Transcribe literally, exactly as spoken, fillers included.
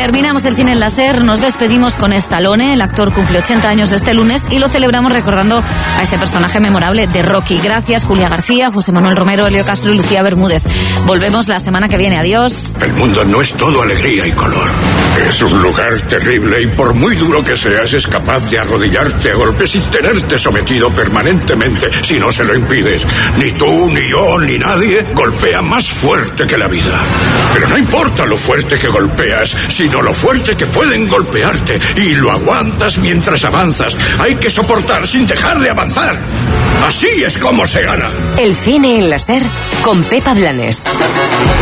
Terminamos el cine en la SER, nos despedimos con Stallone, el actor cumple ochenta años este lunes y lo celebramos recordando a ese personaje memorable de Rocky. Gracias Julia García, José Manuel Romero, Elio Castro y Lucía Bermúdez. Volvemos la semana que viene, adiós. El mundo no es todo alegría y color. Es un lugar terrible y por muy duro que seas es capaz de arrodillarte a golpes y tenerte sometido permanentemente si no se lo impides. Ni tú, ni yo, ni nadie golpea más fuerte que la vida. Pero no importa lo fuerte que golpeas, sino lo fuerte que pueden golpearte y lo aguantas mientras avanzas. Hay que soportar sin dejar de avanzar. Así es como se gana. El cine en la SER con Pepa Blanes.